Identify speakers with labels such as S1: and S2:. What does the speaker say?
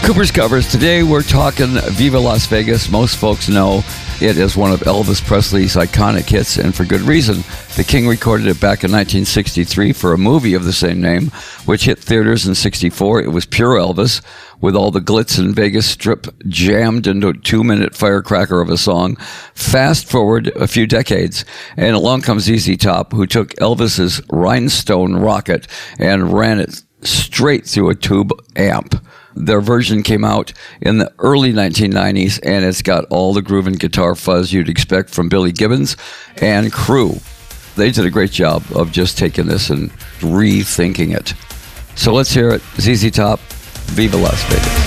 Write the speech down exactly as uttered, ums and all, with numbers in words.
S1: Cooper's Covers. Today we're talking Viva Las Vegas. Most folks know it as one of Elvis Presley's iconic hits, and for good reason. The King recorded it back in nineteen sixty-three for a movie of the same name, which hit theaters in sixty-four. It was pure Elvis, with all the glitz and Vegas Strip jammed into a two-minute firecracker of a song. Fast forward a few decades, and along comes Z Z Top, who took Elvis's Rhinestone Rocket and ran it straight through a tube amp. Their version came out in the early nineteen nineties, and it's got all the groove and guitar fuzz you'd expect from Billy Gibbons and crew. They did a great job of just taking this and rethinking it. So let's hear it. Z Z Top, Viva Las Vegas.